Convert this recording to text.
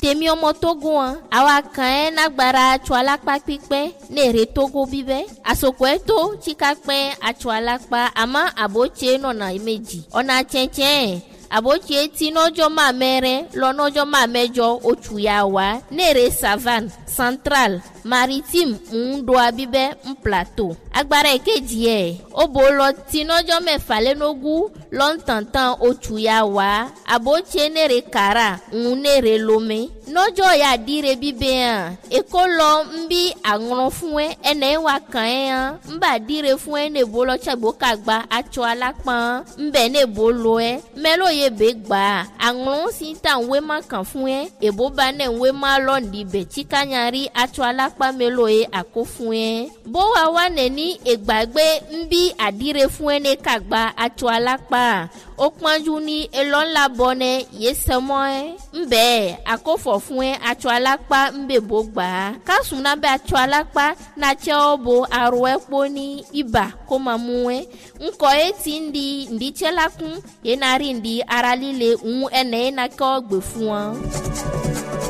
tèmi ọmọ Togo an àwa kan nagbara atsọ alakpa pípẹ́ nèrè Togo bíbẹ́ àsòkò tó tsika pẹ́ atsọ alakpa àmọ́ àbótse nọ̀nà méjì ọ̀nà tsẹ̀tsẹ̀ àbótse tí nọ́jọ́ máa mẹ́rẹ́ lọ nọ́jọ́ máa mẹ́jọ oṣù yà wá nèrè savane central maritime ńdoa bíbẹ́ ń plateau agbára èkejì ó bò lọ tí nọ́jọ́ mẹ́fà lẹ́nogún lọ́ntàntàn oṣù yà wá àbótse nèrè kàrà nèrè lomé nọ́jọ́ yà dire bíbẹ́ hàn èkó lọ ń bí àrùn fún ẹnẹ́ wà kàn hàn ń bà dire fún nèbó lọ tsàgbó kàgbà atsọ alápọ̀n ń bẹ̀ nèbó lọ mẹ́lò yẹ bẹ́ gbà àrùn sí ta ń wé má kàn fún èbó bá nẹ̀ ń wé má lọ́ọ̀dì bẹ̀ tsikanyari atsọ alápá mẹ́lò yẹ àkó fún bó wà wà nẹ̀ ní ìgbàgbé ń bí àdire fún ní kàgbà atsọ alápá ó pọ́njú ní elọ́ńlá bọ́nẹ́ yé sẹ́mọ́ ń bẹ̀ àkófọ̀ fún atsọ alápá ń bẹ̀ bó gbà kásùn náà bẹ́ atsọ alápá náà tsẹ́ ọ́ bo arọ ẹ̀kpọ́ ní ibà kó máa mú ńkọ́ ti ń di ǹdí tsẹ́ la kún yẹn náà rí ǹdí ara líle ń ẹnẹ́ yẹn náà kẹ́ ọ́ gbè fún